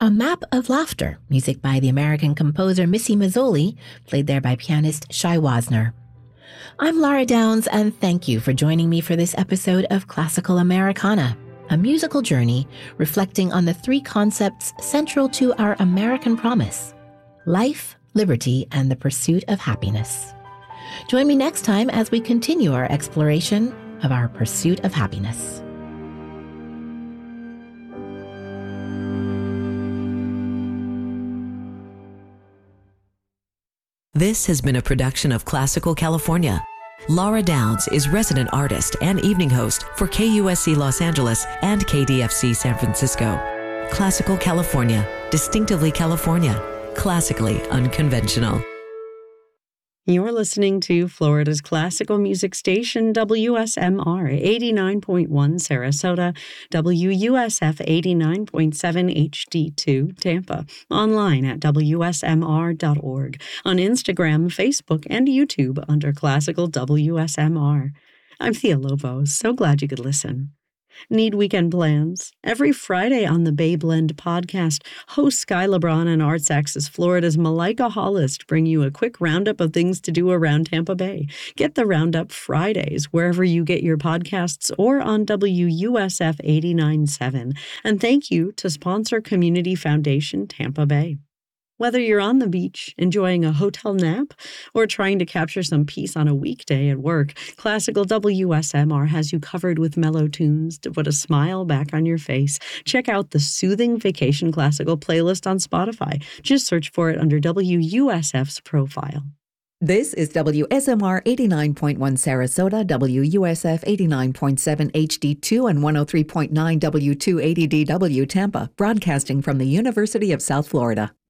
A Map of Laughter, music by the American composer Missy Mazzoli, played there by pianist Shai Wasner. I'm Laura Downs, and thank you for joining me for this episode of Classical Americana, a musical journey reflecting on the three concepts central to our American promise: life, liberty, and the pursuit of happiness. Join me next time as we continue our exploration of our pursuit of happiness. This has been a production of Classical California. Laura Downs is resident artist and evening host for KUSC Los Angeles and KDFC San Francisco. Classical California, distinctively California, classically unconventional. You're listening to Florida's classical music station, WSMR 89.1 Sarasota, WUSF 89.7 HD2 Tampa, online at WSMR.org, on Instagram, Facebook, and YouTube under Classical WSMR. I'm Thea Lobo, so glad you could listen. Need weekend plans? Every Friday on the Bay Blend podcast, host Sky LeBron and Arts Axis Florida's Malika Hollist bring you a quick roundup of things to do around Tampa Bay. Get the roundup Fridays wherever you get your podcasts or on WUSF 89.7. And thank you to sponsor Community Foundation Tampa Bay. Whether you're on the beach, enjoying a hotel nap, or trying to capture some peace on a weekday at work, Classical WSMR has you covered with mellow tunes to put a smile back on your face. Check out the Soothing Vacation Classical playlist on Spotify. Just search for it under WUSF's profile. This is WSMR 89.1 Sarasota, WUSF 89.7 HD2 and 103.9 W280DW Tampa, broadcasting from the University of South Florida.